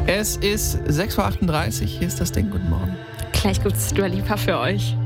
Es ist 6.38 Uhr, hier ist das Ding. Guten Morgen. Gleich gibt's Dua Lipa für euch.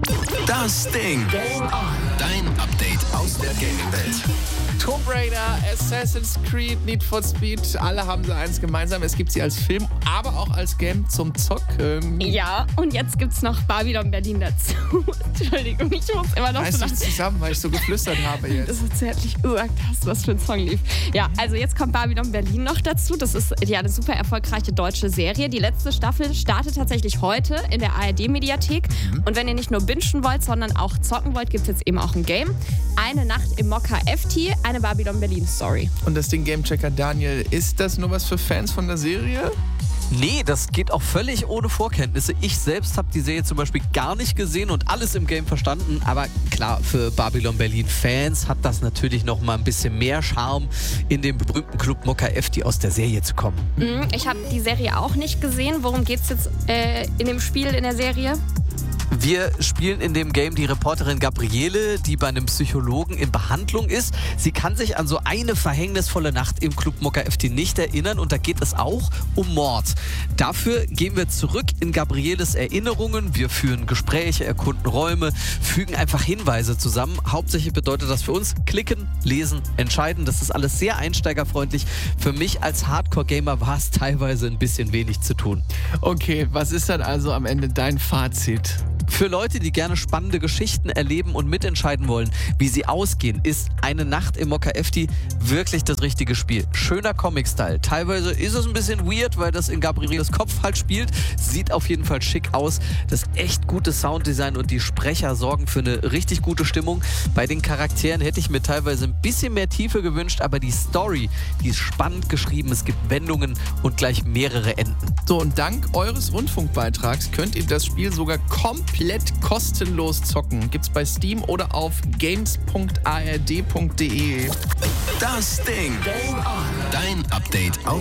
Das Ding. Game on. Dein Update aus der Gaming-Welt. Tomb Raider, Assassin's Creed, Need for Speed, alle haben sie eins gemeinsam. Es gibt sie als Film, aber auch als Game zum Zocken. Ja, und jetzt gibt's noch Babylon Berlin dazu. Entschuldigung, ich muss immer noch Reiß dich zusammen, weil ich so geflüstert habe jetzt. Das ist zärtlich hast, was für ein Song lief. Ja, also jetzt kommt Babylon Berlin noch dazu. Das ist ja eine super erfolgreiche deutsche Serie. Die letzte Staffel startet tatsächlich heute in der ARD-Mediathek. Und wenn ihr nicht nur bingen wollt, sondern auch zocken wollt, gibt es jetzt eben auch ein Game. Eine Nacht im Mokka FT, eine Babylon Berlin Story. Und das Ding Gamechecker Daniel, ist das nur was für Fans von der Serie? Nee, das geht auch völlig ohne Vorkenntnisse. Ich selbst habe die Serie zum Beispiel gar nicht gesehen und alles im Game verstanden. Aber klar, für Babylon Berlin-Fans hat das natürlich noch mal ein bisschen mehr Charme, in den berühmten Club Mokka FT aus der Serie zu kommen. Ich habe die Serie auch nicht gesehen. Worum geht's jetzt in dem Spiel, in der Serie? Wir spielen in dem Game die Reporterin Gabriele, die bei einem Psychologen in Behandlung ist. Sie kann sich an so eine verhängnisvolle Nacht im Club Mokka FT nicht erinnern und da geht es auch um Mord. Dafür gehen wir zurück in Gabrieles Erinnerungen. Wir führen Gespräche, erkunden Räume, fügen einfach Hinweise zusammen. Hauptsächlich bedeutet das für uns klicken, lesen, entscheiden. Das ist alles sehr einsteigerfreundlich. Für mich als Hardcore-Gamer war es teilweise ein bisschen wenig zu tun. Okay, was ist dann also am Ende dein Fazit? Für Leute, die gerne spannende Geschichten erleben und mitentscheiden wollen, wie sie ausgehen, ist eine Nacht im Mokka FT wirklich das richtige Spiel. Schöner Comic-Style. Teilweise ist es ein bisschen weird, weil das in Gabrieles Kopf halt spielt. Sieht auf jeden Fall schick aus. Das echt gute Sounddesign und die Sprecher sorgen für eine richtig gute Stimmung. Bei den Charakteren hätte ich mir teilweise ein bisschen mehr Tiefe gewünscht, aber die Story, die ist spannend geschrieben. Es gibt Wendungen und gleich mehrere Enden. So, und dank eures Rundfunkbeitrags könnt ihr das Spiel sogar komplett kostenlos zocken. Gibt's bei Steam oder auf games.ard.de. Das Ding. Game on. Dein Update aus